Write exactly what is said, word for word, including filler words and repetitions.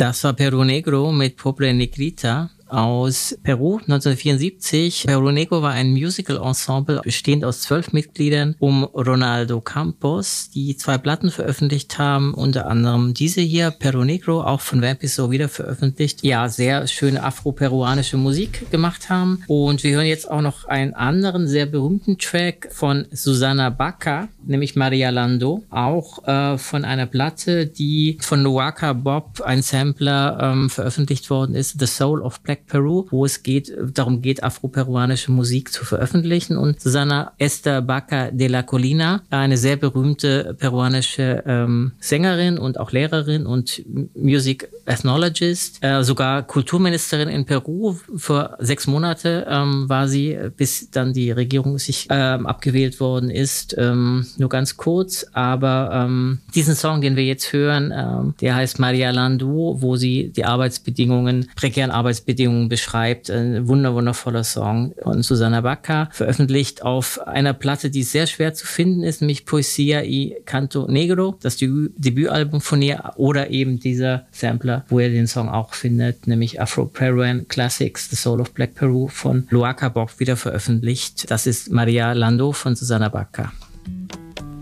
Das war Perú Negro mit Pobre Negrita aus Peru neunzehnhundertvierundsiebzig. Perú Negro war ein Musical-Ensemble bestehend aus zwölf Mitgliedern um Ronaldo Campos, die zwei Platten veröffentlicht haben, unter anderem diese hier, Perú Negro, auch von Vampiso wieder veröffentlicht. Ja, sehr schöne afro-peruanische Musik gemacht haben. Und wir hören jetzt auch noch einen anderen sehr berühmten Track von Susana Baca, nämlich Maria Landó, auch äh, von einer Platte, die von Luaka Bob, ein Sampler, ähm, veröffentlicht worden ist, The Soul of Black Peru, wo es geht, darum geht, afro-peruanische Musik zu veröffentlichen. Und Susana Esther Baca de la Colina, eine sehr berühmte peruanische ähm, Sängerin und auch Lehrerin und Music Ethnologist, äh, sogar Kulturministerin in Peru. Für sechs Monate ähm, war sie, bis dann die Regierung sich ähm, abgewählt worden ist. Ähm, nur ganz kurz, aber ähm, diesen Song, den wir jetzt hören, ähm, der heißt Maria Landó, wo sie die Arbeitsbedingungen, prekären Arbeitsbedingungen beschreibt. Ein wunder, wundervoller Song von Susana Baca, veröffentlicht auf einer Platte, die sehr schwer zu finden ist, nämlich Poesia y Canto Negro, das Debü- Debütalbum von ihr, oder eben dieser Sampler, wo ihr den Song auch findet, nämlich Afro-Peruan Classics, The Soul of Black Peru von Luaka Bob, wieder veröffentlicht. Das ist Maria Landó von Susana Baca.